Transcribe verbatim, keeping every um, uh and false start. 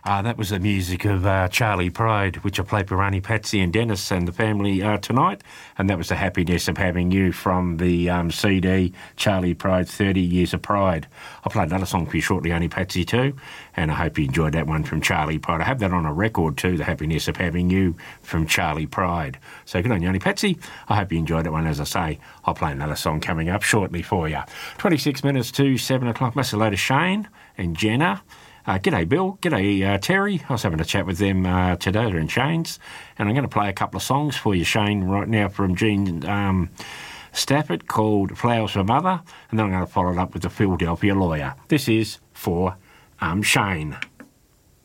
Uh, that was the music of uh, Charlie Pride, which I played for Auntie Patsy and Dennis and the family uh, tonight. And that was the happiness of having you from the um, C D, Charlie Pride, thirty years of Pride. I'll play another song for you shortly, Auntie Patsy, too. And I hope you enjoyed that one from Charlie Pride. I have that on a record, too, the happiness of having you from Charlie Pride. So good on you, Auntie Patsy. I hope you enjoyed that one. As I say, I'll play another song coming up shortly for you. twenty-six minutes to seven o'clock. Massive hello to Shane and Jenna. Uh, g'day, Bill. G'day, uh, Terry. I was having a chat with them uh, today. They're in Shane's. And I'm going to play a couple of songs for you, Shane, right now from Gene um, Stafford called Flowers for Mother. And then I'm going to follow it up with the Philadelphia Lawyer. This is for um, Shane.